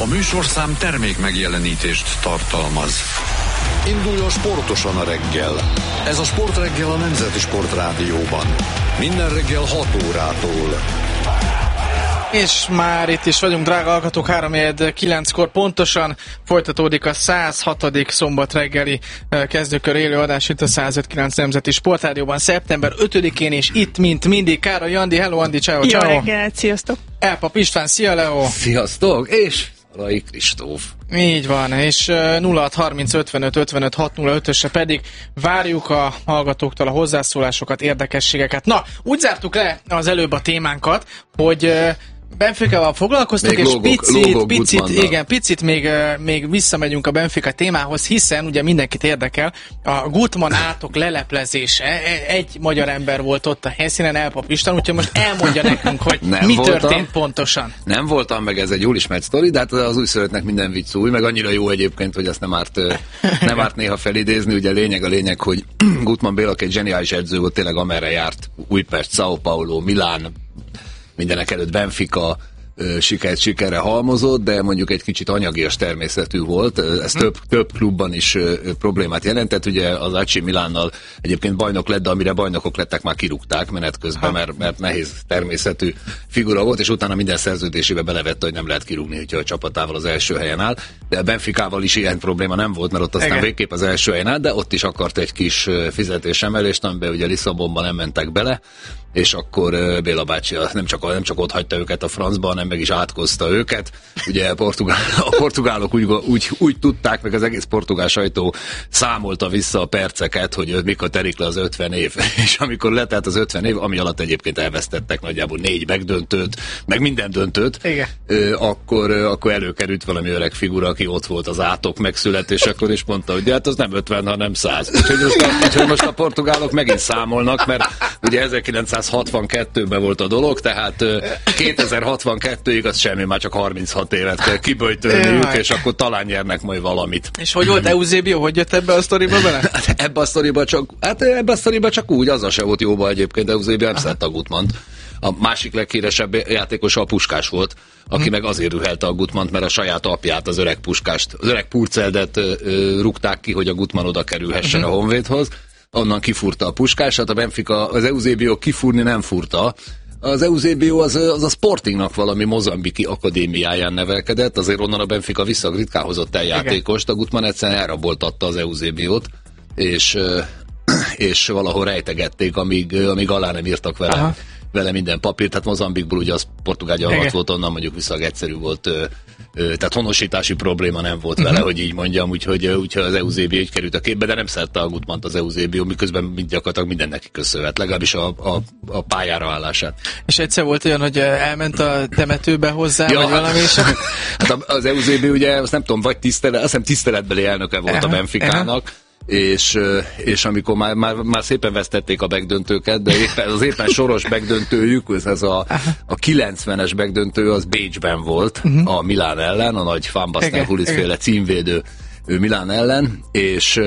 A műsorszám termék megjelenítést tartalmaz. Induljon sportosan a reggel. Ez a Sportreggel a Nemzeti Sportrádióban. Minden reggel 6 órától. És már itt is vagyunk, drága hallgatók, 3-9-kor pontosan folytatódik a 106. szombat reggeli kezdőkör élő adás itt a 105.9 Nemzeti Sportrádióban szeptember 5-én, és itt, mint mindig, Károly Andi. Hello Andi, ciao. Jó reggelt, sziasztok! Elpap István, szia Leo! Sziasztok, és Rai Kristóf. Így van, és 0630 55 55 605-ösre pedig várjuk a hallgatóktól a hozzászólásokat, érdekességeket. Na, úgy zártuk le az előbb a témánkat, hogy Benficával foglalkoztunk, és picit még visszamegyünk a Benfica témához, hiszen ugye mindenkit érdekel, a Gutman átok leleplezése. Egy magyar ember volt ott a helyszínen, Elpap István, úgyhogy most elmondja nekünk, hogy történt pontosan. Nem voltam, meg ez egy jól ismert sztori, de hát az újszülöttnek minden vicc új, meg annyira jó egyébként, hogy azt nem árt néha felidézni. Ugye a lényeg, hogy Gutman Béla egy zseniális edző volt, tényleg amerre járt, Újpest, São Paulo, Milán, mindenek előtt Benfica sikerre halmozott, de mondjuk egy kicsit anyagias természetű volt. Ez több klubban is problémát jelentett. Ugye az AC Milánnal egyébként bajnok lett, de amire bajnokok lettek, már kirúgták menet közben, mert nehéz természetű figura volt, és utána minden szerződésébe belevette, hogy nem lehet kirúgni, hogyha a csapatával az első helyen áll. De a Benficával is ilyen probléma nem volt, mert ott aztán végképp az első helyen áll, de ott is akart egy kis fizetésemelést, amiben ugye Lisszabonban nem mentek bele, és akkor Béla bácsi nem csak ott hagyta őket a francba, hanem meg is átkozta őket. Ugye a portugálok úgy tudták, meg az egész portugál sajtó számolta vissza a perceket, hogy mikor terik le az 50 év. És amikor letelt az 50 év, ami alatt egyébként elvesztettek nagyjából 4 megdöntőt, meg minden döntőt, akkor előkerült valami öreg figura, aki ott volt az átok megszületésekor, és mondta, hogy hát az nem 50, hanem 100. Úgyhogy most a portugálok megint számolnak, mert ugye 1962-ben volt a dolog, tehát 2062-ig az semmi, már csak 36 évet kell kiböjtölniük, és akkor talán nyernek majd valamit. És hogy volt Eusebio, hogy jött ebbe a sztoriba bele? Ebbe a sztoriba csak úgy, azzal se volt jóba egyébként, Eusebio nem szerette a Gutmant. A másik leghíresebb játékosa a Puskás volt, aki meg azért rühelte a Gutmant, mert a saját apját, az öreg Puskást, az öreg Purceldet rúgták ki, hogy a Gutman oda kerülhessen a Honvédhoz. Onnan kifúrta a Puskásat, a Benfica, az Eusebio kifúrni nem furta. Az Eusebio az a Sportingnak valami mozambiki akadémiáján nevelkedett, azért onnan a Benfica ritkán hozott el játékost, a Gutman egyszerűen elraboltatta az Eusebiót, és valahol rejtegették, amíg alá nem írtak vele minden papírt. Tehát Mozambikból ugye az portugál gyakorlat volt, onnan mondjuk viszonylag egyszerű volt, tehát honosítási probléma nem volt vele, hogy így mondjam, úgyhogy az Eusebio így került a képbe, de nem szerte a Gutmant az Eusebio, miközben gyakorlatilag minden neki köszönhet, legalábbis a pályára állását. És egyszer volt olyan, hogy elment a temetőbe hozzá, vagy valami is? Hát az Eusebio ugye, azt nem tudom, vagy azt hiszem tiszteletbeli elnöke volt a Benficának, és amikor már szépen vesztették a megdöntőket, de éppen soros megdöntőjük, ez a 90-es megdöntő, az Bécsben volt, a Milán ellen, a nagy Van Basten-Hulis-féle címvédő Milán ellen, és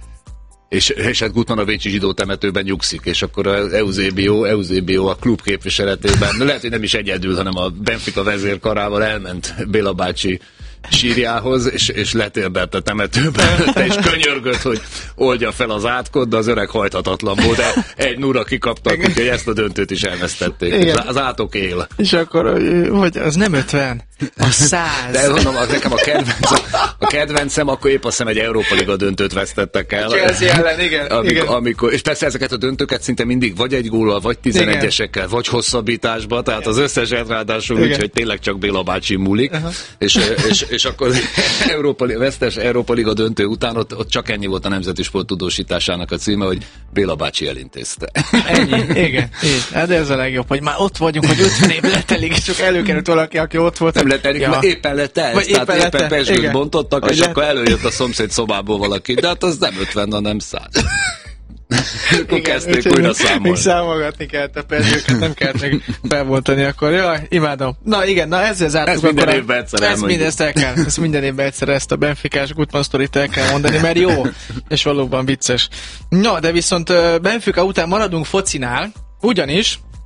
hát Gutman a bécsi zsidó temetőben nyugszik, és akkor az Eusebio a klub képviseletében, lehet, hogy nem is egyedül, hanem a Benfica vezérkarával elment Béla bácsi sírjához, és letérdelt a temetőben, és könyörgött, hogy oldja fel az átkot, de az öreg hajthatatlan volt, de 1-0-ra kikaptak, úgyhogy ezt a döntőt is elvesztették. Igen. Az átok él. És akkor, hogy az nem 50, az 100. De mondom, nekem a kedvencem, akkor épp azt hiszem egy Európa Liga döntőt vesztettek el. Chelsea ellen, igen. Amikor, és persze ezeket a döntőket szinte mindig vagy egy góllal, vagy 11-esekkel, vagy hosszabbításba, tehát az összeset ráadásul úgy, hogy tényleg csak Béla bácsi múlik. És akkor vesztes Európa Liga döntő után ott csak ennyi volt a Nemzeti Sport tudósításának a címe, hogy Béla bácsi elintézte. Ennyi, igen. Hát ez a legjobb, hogy már ott vagyunk, hogy 50 év letelik, és csak előkerült valaki, aki ott volt. Nem letelik, mert éppen lett éppen pezsgőt bontottak, és akkor előjött a szomszéd szobából valaki, de hát az nem 50, hanem 100. Akkor kezdték újra számolni. Még számolgatni kellett a pezsgőket, nem kellett még felbontani akkor. Jaj, imádom. Na igen, ezzel zártuk. Ezt minden évben egyszer elmondjuk. Ezt minden évben egyszer ezt a Benficás Gutman sztorit el kell mondani, mert jó, és valóban vicces. No, de viszont Benfica után maradunk focinál, ugyanis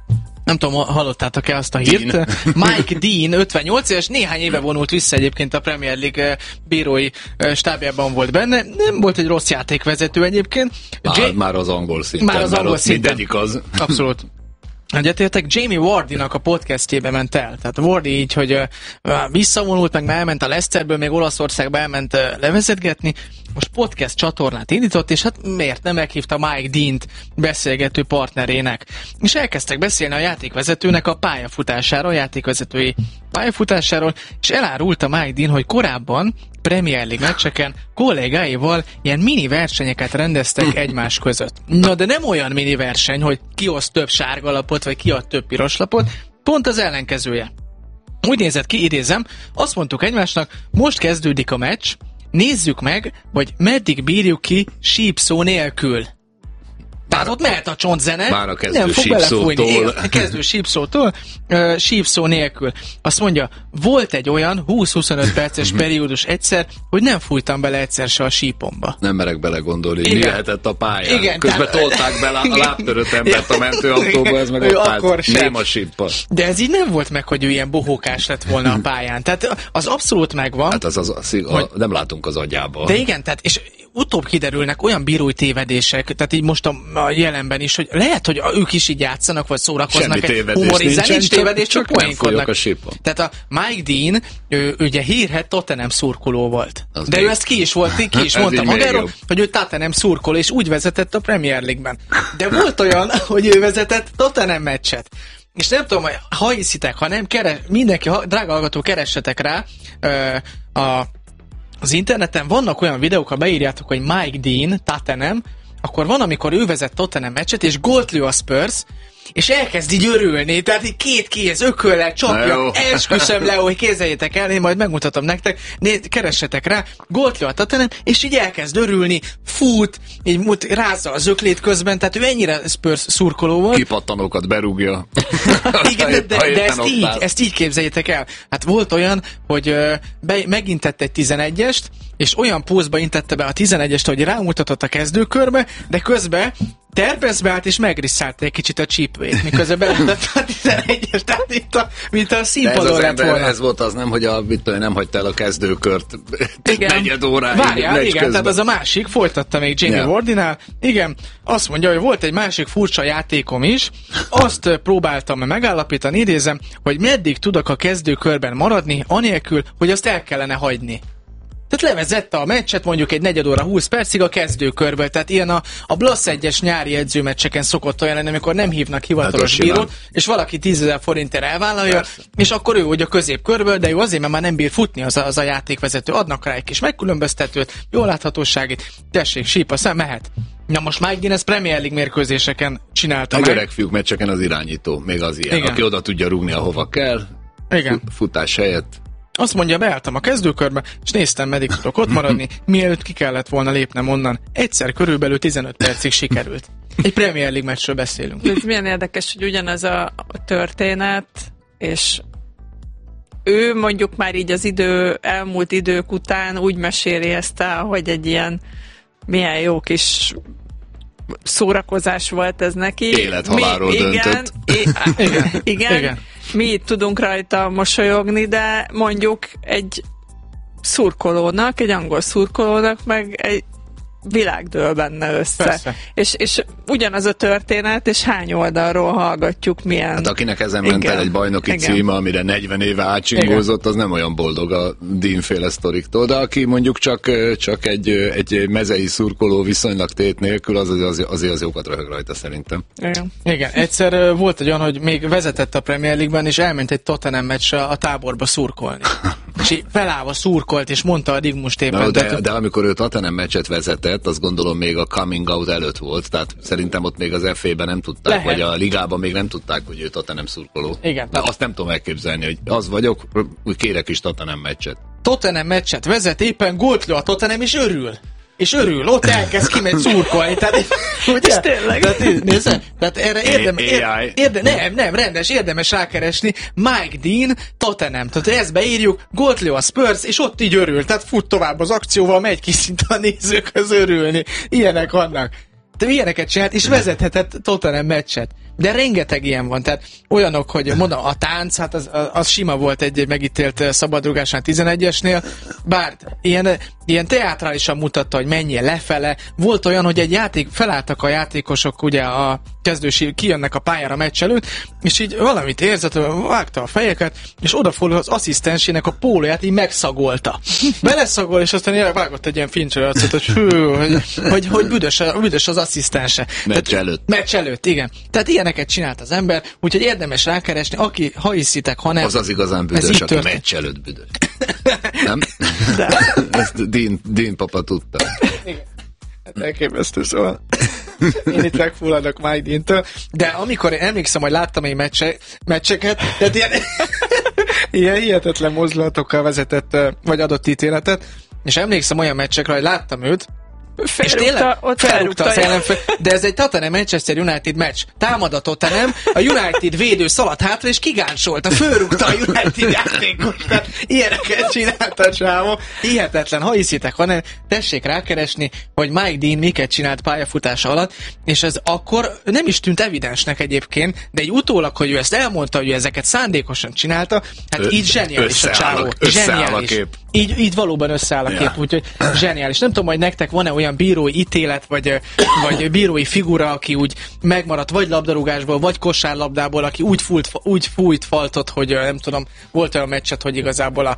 Nem tudom, hallottátok-e azt a hírt? Mike Dean, 58 éves, néhány éve vonult vissza egyébként a Premier League bírói stábjában volt benne. Nem volt egy rossz játékvezető egyébként. Már az angol szinten. Már az angol szinten. Mindegyik az. Abszolút. Egyetértek, Jamie Vardynak a podcastjébe ment el. Tehát Vardy így, hogy visszavonult, meg elment a Leicesterből, még Olaszországba elment levezetgetni. Most podcast csatornát indított, és hát miért nem meghívta Mike Dean-t beszélgető partnerének. És elkezdtek beszélni a játékvezetőnek a pályafutásáról, a játékvezetői pályafutásáról, és elárulta Mike Dean, hogy korábban Premier League meccseken kollégáival ilyen mini versenyeket rendeztek egymás között. Na de nem olyan mini verseny, hogy ki oszt több sárga lapot, vagy ki ad több piros lapot, pont az ellenkezője. Úgy nézett ki, idézem, azt mondtuk egymásnak, most kezdődik a meccs, nézzük meg, hogy meddig bírjuk ki sípszó nélkül. Tehát ott mehet a csontzene, nem fog belefújni. A kezdő sípszótól, sípszó nélkül. Azt mondja, volt egy olyan 20-25 perces periódus egyszer, hogy nem fújtam bele egyszer se a sípomba. Nem merek belegondolni, mi lehetett a pályán. Igen, közben tolták bele a lábtörött embert a mentőautóba, ez meg ott állt néma síppal. De ez így nem volt meg, hogy ő ilyen bohókás lett volna a pályán. Tehát az abszolút megvan. Hát nem látunk az agyába. De igen, tehát és utóbb kiderülnek olyan bírói tévedések, tehát így most a jelenben is, hogy lehet, hogy ők is így játszanak, vagy szórakoznak. Nincs tévedés, csak poénkodnak. Tehát a Mike Dean, ő ugye hírhedt Tottenham szurkoló volt. De ő ezt ki is mondta magáról, hogy ő Tottenham szurkoló, és úgy vezetett a Premier League-ben. De volt olyan, hogy ő vezetett Tottenham meccset. És nem tudom, ha hiszitek, ha nem, mindenki, drága hallgató, keressetek rá az interneten, vannak olyan videók, ha beírjátok, hogy Mike Dean, Tottenham, akkor van, amikor ő vezet Tottenham meccset, és gólt lő a Spurs, és elkezd így örülni, tehát így két kéz, ököllel csapja, esküszöm le, hogy kézzeljétek el, én majd megmutatom nektek, keressetek rá, gólt lő a Tottenham, és így elkezd örülni, fut, így rázza az öklét közben, tehát ő ennyire Spurs szurkoló volt. Kipattanókat berúgja. Igen, de ezt így képzeljétek el. Hát volt olyan, hogy megint tett egy 11-est, és olyan pózba intette be a 11-est, hogy rámutatott a kezdőkörbe, de közben terpeszbe állt és megrisszált egy kicsit a csípőjét, miközben beletett a 11-es, tehát mint a színpadon lett volna. Ez volt az nem, hogy nem hagyta el a kezdőkört negyed óráig. Várjál, igen, tehát az a másik, folytatta még Jamie Vardynál. Igen, azt mondja, hogy volt egy másik furcsa játékom is, azt próbáltam megállapítani, idézem, hogy meddig tudok a kezdőkörben maradni, anélkül, hogy azt el kellene hagyni. Tehát levezette a meccset mondjuk egy negyed óra 20 percig a kezdőkörből, tehát ilyen a Blasz 1-es nyári edzőmeccseken szokott olyan lenni, amikor nem hívnak hivatalos bírót, és valaki 10 000 forintért elvállalja, persze. És akkor ő úgy a középkörből, de ő azért, mert már nem bír futni az a játékvezető, adnak rá egy kis megkülönböztetőt, jól láthatóságit, tessék, síp, aztán mehet. Na most Mike Dean ezt Premier League mérkőzéseken csinálta meg. A öreg fiúk meccseken az irányító, még az ilyen, igen. Aki oda tudja rúgni, ahova kell, igen. Futás helyett. Azt mondja, beálltam a kezdőkörbe, és néztem, meddig tudok ott maradni, mielőtt ki kellett volna lépnem onnan. Egyszer körülbelül 15 percig sikerült. Egy Premier League meccsről beszélünk. Ez milyen érdekes, hogy ugyanaz a történet, és ő mondjuk már így az elmúlt idők után úgy meséli ezt el, hogy egy ilyen milyen jó kis szórakozás volt ez neki. Élethalálról döntött. Igen. Mi itt tudunk rajta mosolyogni, de mondjuk egy szurkolónak, egy angol szurkolónak meg egy világ dől benne össze. És ugyanaz a történet, és hány oldalról hallgatjuk, milyen... Hát akinek ezen ment el egy bajnoki címe, amire 40 éve átsingózott, az nem olyan boldog a Dean-féle sztoriktól, de aki mondjuk csak egy mezei szurkoló viszonylag tét nélkül, az jókat röhög rajta szerintem. Igen, egyszer volt egy olyan, hogy még vezetett a Premier League-ben, és elment egy Tottenham meccsre a táborba szurkolni. És így felállva szurkolt, és mondta a Digmust éppen. De amikor ő Tottenham meccset vezetett, azt gondolom még a coming out előtt volt, tehát szerintem ott még az FA-ben nem tudták, lehet. Vagy a ligában még nem tudták, hogy ő Tottenham szurkoló. Igen. De azt nem tudom elképzelni, hogy az vagyok, úgy kérek is Tottenham meccset. Tottenham meccset vezet, éppen gólt lő a Tottenham, és örül. És örül, ott elkezd kimegy szurkolni. Tehát, ugye? Tényleg. Tehát erre érdemes rákeresni. Mike Dean, Tottenham. Tehát ezt beírjuk, gólt lő a Spurs, és ott így örül. Tehát fut tovább az akcióval, megy ki szinte a nézőkhöz örülni. Ilyenek vannak. De ilyeneket csinált, és vezethetett Tottenham meccset. De rengeteg ilyen van, tehát olyanok, hogy mondom, a tánc, hát az sima volt egy megítélt szabadrugásán 11-esnél, bár ilyen teátrálisan mutatta, hogy menjél lefele. Volt olyan, hogy felálltak a játékosok, ugye a kezdősi, kijönnek a pályára meccs előtt, és így valamit érzett, vágta a fejeket, és odafordul az asszisztensének a pólóját, így megszagolta. Beleszagol, és aztán vágott egy ilyen fincsőarcot, hogy hogy büdös az asszisztense. Meccs előtt, igen. Tehát ilyeneket csinált az ember, úgyhogy érdemes rákeresni, ha hiszitek, ha nem. Az igazán büdös, aki meccs előtt büdös. Nem? De. Ezt Dean papa tudta. Igen. Elképesztő, szóval én itt megfulladok Mike Dean-től, de amikor én emlékszem, hogy láttam egy meccseket, tehát ilyen hihetetlen mozdulatokkal vezetett, vagy adott ítéletet, és emlékszem olyan meccsekre, hogy láttam őt, és tényleg felrúgta az ellenfél, de ez egy Tottenham Manchester United meccs. Támad a Tottenham, a United védő szaladt hátra, és kigáncsolta, fölrúgta a United játékos. Tehát ilyeneket csinálta a csávó. Hihetetlen, ha hiszitek, hanem tessék rákeresni, hogy Mike Dean miket csinált pályafutása alatt, és ez akkor nem is tűnt evidensnek egyébként, de egy utólag, hogy ő ezt elmondta, hogy ő ezeket szándékosan csinálta, hát így zseniális a csávó. Zseniális. Így valóban összeáll a kép, úgyhogy zseniális. Nem tudom, hogy nektek van-e olyan bírói ítélet, vagy bírói figura, aki úgy megmaradt vagy labdarúgásból, vagy kosárlabdából, aki úgy fújt faltot, hogy nem tudom, volt olyan meccset, hogy igazából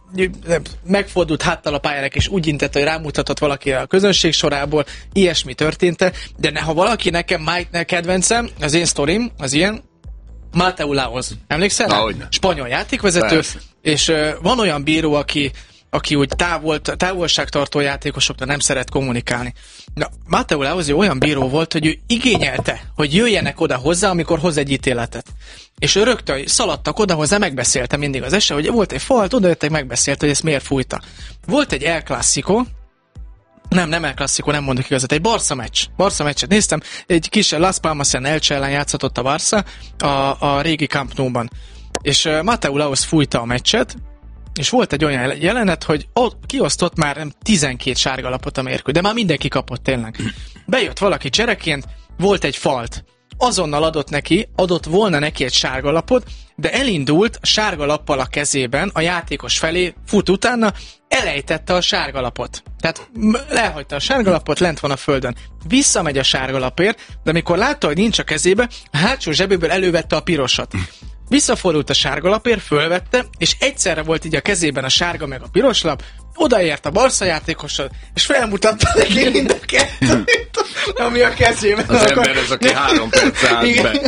megfordult háttal a pályának, és úgy intett, hogy rámutatott valaki a közönség sorából, ilyesmi történt. De ha valaki nekem Mike kedvencem, az én sztorim, az ilyen, Mateu Laoz. Emlékszel? Spanyol játékvezető, persze. És van olyan bíró, aki úgy távolságtartó játékosoknak nem szeret kommunikálni. Na, Mateu Laoz olyan bíró volt, hogy ő igényelte, hogy jöjjenek oda hozzá, amikor hoz egy ítéletet. És ő rögtön szaladtak oda hozzá, megbeszélte mindig az eset, hogy volt egy falt, odajöttek, megbeszélte, hogy ezt miért fújta. Volt egy El Clásico, nem El Clásico, nem mondok igazat, egy Barca meccset néztem, egy kis Las Palmasen Elche ellen játszott a Barca a régi Camp Nou-ban. És Mateu Laoz fújta a meccset, és volt egy olyan jelenet, hogy kiosztott már 12 sárgalapot a mérkőzés, de már mindenki kapott tényleg. Bejött valaki csereként, volt egy falt. Azonnal adott volna neki egy sárgalapot, de elindult a sárgalappal a kezében, a játékos felé, fut utána, elejtette a sárgalapot. Tehát lehagyta a sárgalapot, lent van a földön. Visszamegy a sárgalapért, de amikor látta, hogy nincs a kezébe, a hátsó zsebéből elővette a pirosat. Visszafordult a sárgalapért, fölvette, és egyszerre volt így a kezében a sárga meg a piros lap, odaért a Barca játékosod, és felmutatta neki mind a kettőt, ami a kezében. Az ember az, aki 3 perc állt be.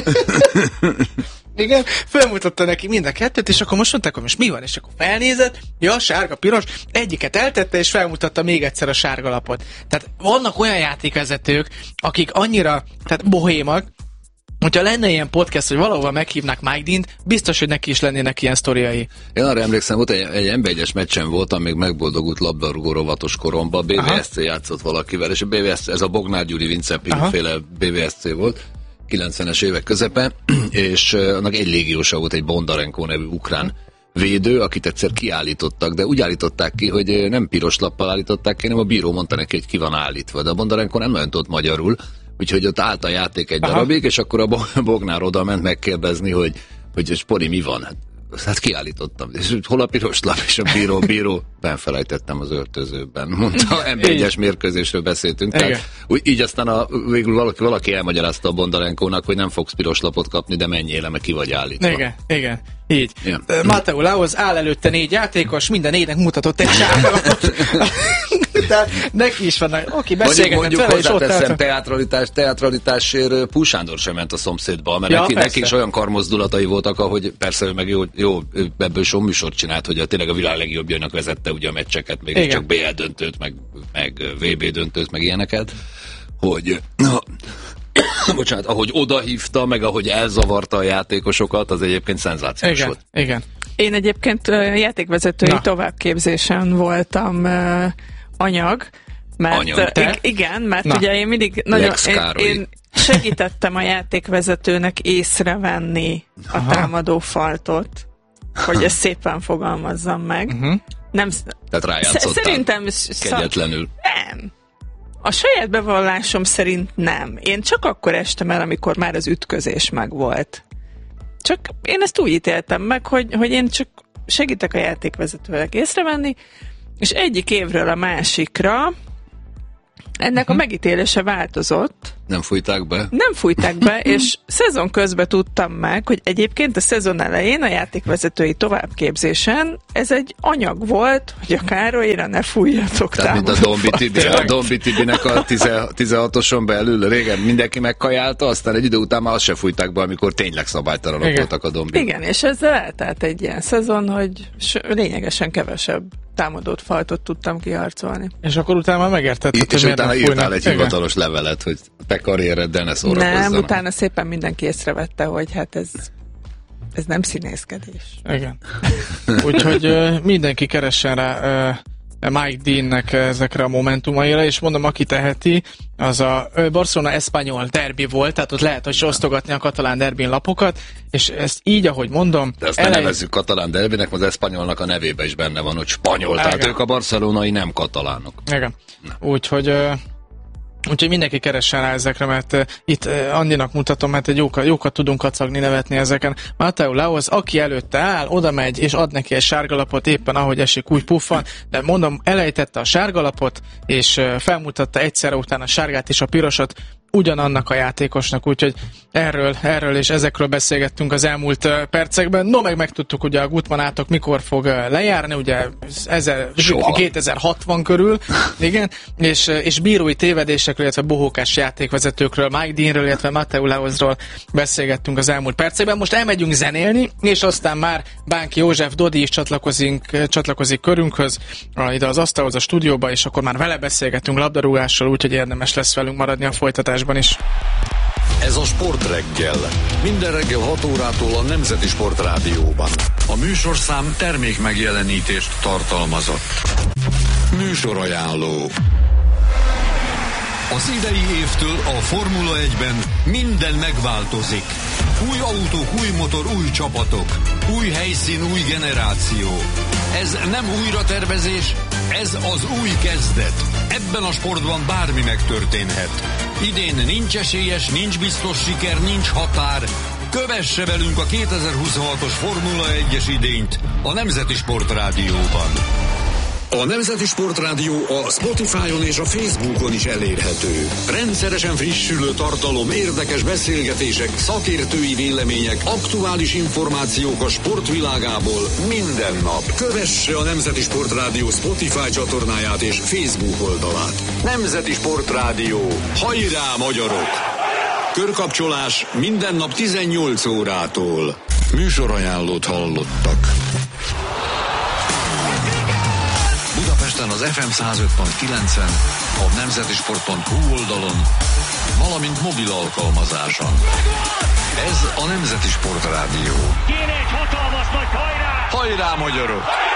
Igen, felmutatta neki mind a kettőt, és akkor most mondták, hogy most mi van, és akkor felnézett, ja, sárga, piros, egyiket eltette, és felmutatta még egyszer a sárgalapot. Tehát vannak olyan játékvezetők, akik annyira, tehát bohémak, hogyha lenne ilyen podcast, hogy valahol meghívnák Mike Dean-t, biztos, hogy neki is lennének ilyen sztoriai. Én arra emlékszem, volt egy NB1-es meccsen voltam, még megboldogult labdarúgó rovatos koromban, BVSC játszott valakivel, és a BVSC, ez a Bognár Gyuri Vince féle BVSC volt, 90-es évek közepe, és annak egy légiósa volt, egy Bondarenko nevű ukrán védő, akit egyszer kiállítottak, de úgy állították ki, hogy nem piros lappal állították ki, hanem a bíró mondta neki, hogy ki van állítva, de a Bondarenko nem nagyon tudott magyarul, úgyhogy ott állt a játék egy darabig, és akkor a Bognár oda ment megkérdezni, hogy Spori, mi van? Hát kiállítottam. És hol a piros lap? És a bíró benfelejtettem az öltözőben. Mondta, NB1-es mérkőzésről beszéltünk. Tehát, így aztán végül valaki elmagyarázta a Bondarenkónak, hogy nem fogsz piros lapot kapni, de menjél le, mert ki vagy állítva. Igen. Így. Ja. Mateu Laoz áll előtte 4 játékos, minden 4-nek mutatott egy sárgalapot. Tehát neki is van, oké, beszélgetett vele, és ott álltam. Teatralitásért Púl Sándor sem ment a szomszédba, mert neki is olyan karmozdulatai voltak, ahogy persze ő meg jó ebből sok műsort csinált, hogy tényleg a világ legjobbjainak vezette ugye a meccseket, még csak BL döntőt, meg VB döntőt, meg ilyeneket, hogy bocsánat, ahogy odahívta, meg ahogy elzavarta a játékosokat, az egyébként szenzációs volt. Igen. Én egyébként játékvezetői továbbképzésen voltam anyag, mert mert ugye én mindig nagyon én segítettem a játékvezetőnek észrevenni a támadó faltot, hogy ezt szépen fogalmazzam meg. Nem, tehát rájátszottál. Szerintem kegyetlenül. Nem. A saját bevallásom szerint nem. Én csak akkor estem el, amikor már az ütközés megvolt. Csak én ezt úgy ítéltem meg, hogy én csak segítek a játékvezetőnek észrevenni, és egyik évről a másikra ennek a megítélése változott. Nem fújták be? Nem fújták be, és szezon közben tudtam meg, hogy egyébként a szezon elején a játékvezetői továbbképzésen ez egy anyag volt, hogy a Károlyra ne fújjatok. Tehát mint a Dombi Tibinek a 16-oson belül régen mindenki megkajálta, aztán egy idő után már azt se fújták be, amikor tényleg szabálytalanok voltak a Dombi. Igen, és ezzel eltelt egy ilyen szezon, hogy lényegesen kevesebb támadott fajtot tudtam kiharcolni. És akkor utána megértetted, és utána írtál egy hivatalos levelet, hogy te karriereddel ne szórakozzanak. Nem, utána szépen mindenki észrevette, hogy hát ez nem színészkedés. Igen. Úgyhogy mindenki keressen rá Mike Deannek ezekre a momentumaira, és mondom, aki teheti, az a Barcelona Espanyol derbi volt, tehát ott lehet, hogy osztogatni a katalán derbin lapokat, és ezt így, ahogy mondom... De ezt ne nevezzük katalán derbinek, az Espanyolnak a nevében is benne van, hogy spanyol, tehát ők a barcelonai nem katalánok. Igen. Úgyhogy mindenki keressen rá ezekre, mert itt Andinak mutatom, mert egy jókat tudunk kacagni, nevetni ezeken. Mateu Laoz, aki előtte áll, oda megy, és ad neki egy sárgalapot, éppen ahogy esik, úgy puffan, de mondom, elejtette a sárgalapot, és felmutatta egyszerre utána a sárgát és a pirosat ugyanannak a játékosnak, úgyhogy erről és ezekről beszélgettünk az elmúlt percekben. No, megtudtuk, ugye a Gutmanátok mikor fog lejárni, ugye 2060 körül, igen, és bírói tévedésekről, illetve bohókás játékvezetőkről, Mike Deanről, illetve Mateu Laozról beszélgettünk az elmúlt percekben. Most elmegyünk zenélni, és aztán már Bánki József Dodi is csatlakozik körünkhöz, ide az asztalhoz, a stúdióba, és akkor már vele beszélgetünk labdarúgásról, úgyhogy érdemes lesz velünk maradni a folytatásban is. Ez a Sportreggel. Minden reggel 6 órától a Nemzeti Sportrádióban. A műsorszám termék megjelenítést tartalmazott. Műsorajánló. Az idei évtől a Formula 1-ben minden megváltozik. Új autók, új motor, új csapatok. Új helyszín, új generáció. Ez nem újratervezés, ez az új kezdet. Ebben a sportban bármi megtörténhet. Idén nincs esélyes, nincs biztos siker, nincs határ. Kövesse velünk a 2026-os Formula 1-es idényt a Nemzeti Sportrádióban. A Nemzeti Sportrádió a Spotify-on és a Facebookon is elérhető. Rendszeresen frissülő tartalom, érdekes beszélgetések, szakértői vélemények, aktuális információk a sportvilágából minden nap. Kövesse a Nemzeti Sportrádió Spotify csatornáját és Facebook oldalát. Nemzeti Sportrádió. Hajrá, magyarok! Körkapcsolás minden nap 18 órától. Műsorajánlót hallottak. Budapesten az FM 105.9-en, a nemzetisport.hu oldalon, valamint mobil alkalmazáson. Ez a Nemzeti Sportrádió. Kéne egy hatalmas nagy hajrá! Hajrá, magyarok!